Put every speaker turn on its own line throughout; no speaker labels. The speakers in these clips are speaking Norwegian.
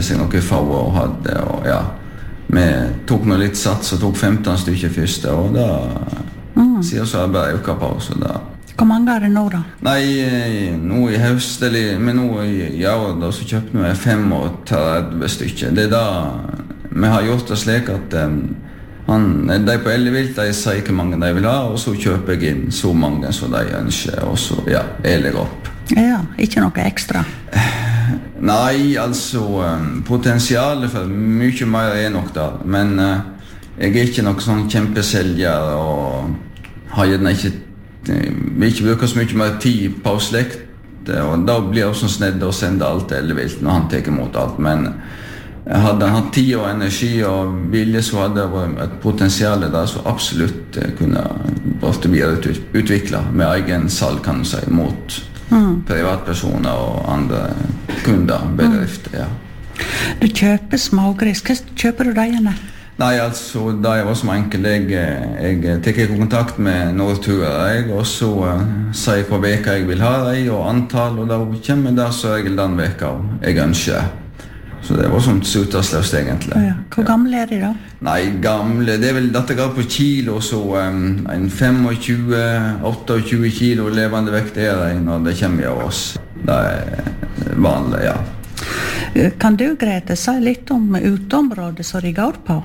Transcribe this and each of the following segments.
seg noen få og hadde, og ja. Vi tok noe litt sats og tok 15 stykker første, og da sier så arbeid uka på, så da.
Hvor mange det nå da?
Nei, nå i høst, men nå i år da, så kjøpte vi 35 stykker. Det da vi har gjort det slik at de på Ellevilt, de sier hvor mange de vil ha, og så kjøper jeg inn så mange som de ønsker, og så, ja, jeg legger opp.
Ja, ikke noe ekstra?
Nei, altså, potensialet for mye mer nok da, men jeg ikke noe sånn kjempeselger, og har gjerne ikke, vil ikke bruke så mye mer tid på slekt, og da blir jeg også snedd å sende alt til Ellevilt når han tar imot alt, men hadde han hatt tid og energi og vilje, så hadde det vært et potensial der så absolutt kunne vært videreutviklet med egen salg, kan du si, mot privatpersoner og andre kunder, bedrifter, ja.
Du kjøper smågris. Hva kjøper du deg igjen?
Nei, altså, da jeg var som enkel, jeg tar kontakt med Norturer, og så sier jeg på veka jeg vil ha deg, og antall, og da kommer det så regel den veka jeg ønsker. Så det var sånn suttasløst egentlig.
Ja. Hvor gamle de da?
Nei, gamle, det vel dette går på kilo, så en 25-28 kilo levende vekt det når det kommer av oss. Det vanlig, ja.
Kan du, Grete, si litt om uteområdet som de går på?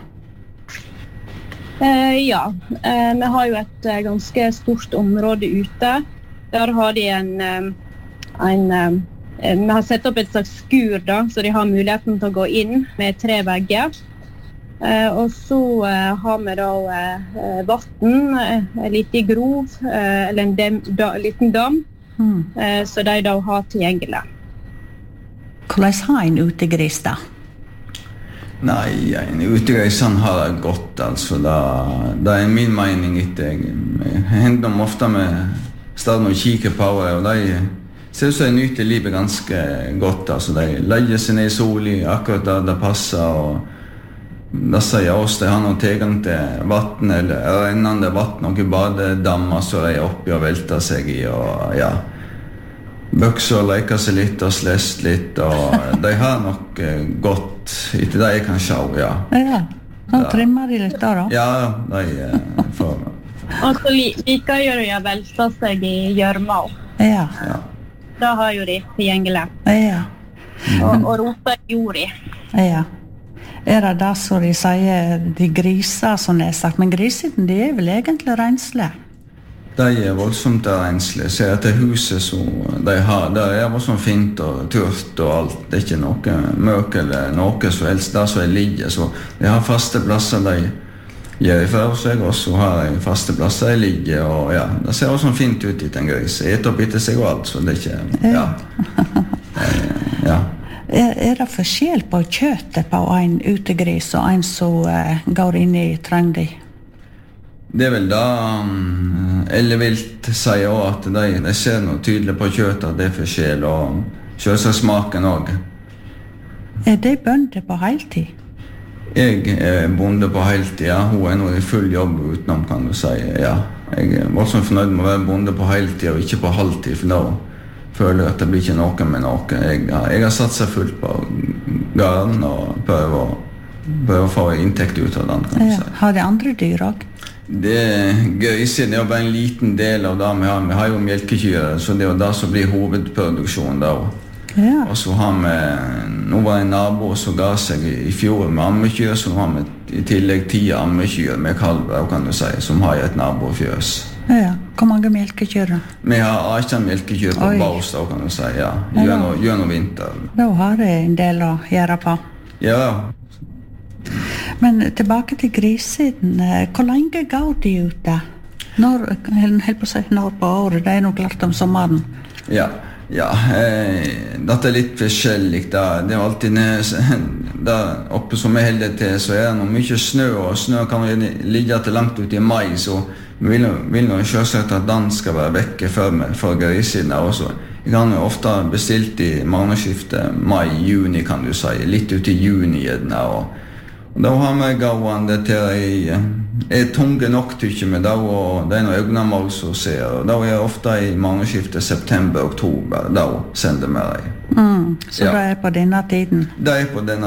Ja, vi har jo et ganske stort område ute. Der har de vi har sett opp et slags skur da, så de har muligheten til å gå inn med 3 vegger. Og så har vi da vatten, en liten grov, eller en liten dam, så de da har tilgjengelig.
Hvordan har en utegris da?
Nei, en utegris han har det godt, altså. Det min mening etter. Jeg hender dem ofte med stedet og kikker på det, og de ser ut som de nyter livet ganske godt, altså. De legger seg ned i solen akkurat der det passer, og da sier oss de har noen tilgang til vatten, eller rennende vatten, og badedammer så de oppi og velter seg i, og ja, bøkser og leker seg litt og slest litt, og de har nok godt etter det jeg kan se, ja.
Ja, så trimmer de litt da?
Ja, de får.
Og så liker jo de å velte seg i gjørma.
Ja.
Da har jo de tilgjengelig.
Ja.
Og roter jord i.
Ja. Det da så de sier de griser, som det sagt, men grisene de vel egentlig renslige?
De voldsomt renslige. Så etter huset som de har, det voldsomt fint og tørt og alt. Det ikke noe møk eller noe som helst der som ligger. Så de har faste plasser de gjør for seg, og så har de faste plasser de ligger, og ja, det ser også fint ut i den gris. Jeg etter opp etter seg og alt, så det ikke, ja. Ja.
Det forskjell på kjøttet på en utegris og en som går inn i trøndi?
Det vel da Ellevilt sier også at de ser noe tydelig på kjøttet, at det forskjell, og selvsagt smaken også.
Det bønder på heltid?
Jeg bonde på heltid, ja. Hun nå i full jobb utenom, kan du si, ja. Jeg var så fornøyd med å være bonde på heltid og ikke på halvtid, for da føler jeg at det blir ikke noe med noe. Jeg har satt seg fullt på gården og prøver å få inntekt ut av den, kan du si.
Har de andre dyr også?
Grisen er jo bare en liten del av det vi har. Vi har jo melkekyr, så det er jo det som blir hovedproduksjonen da.
Ja.
Og så har vi, nå var en nabo som ga seg i fjor med ammekyr, så nå har vi i tillegg 10 ammekyr med kalver, kan du si, som har et nabofjøs.
Ja, hvor mange melkekyr da?
Vi har 18 melkekyr på baus, kan du si, ja, gjennom vinter.
Da har det en del å gjøre på.
Ja.
Men tilbake til grisen, hvor lenge går de ute? Når på året, det er nok klart om sommeren.
Ja, dette litt forskjellig da. Det alltid der oppe som vi heldig til, så det noe mye snø, og snø kan ligge til langt ut i mai, så vi vil nå selvsagt at den skal være vekke for grisene også. Jeg kan jo ofte bestilt i månedsskiftet mai-juni, kan du si, litt ut i juni gjerne, og da har vi gående til tunge nok tykker med det, og det noen øynemål som ser, og da ofte i månedsskiftet september-oktober, da sender vi dem.
Så det på denne tiden?
Det på denne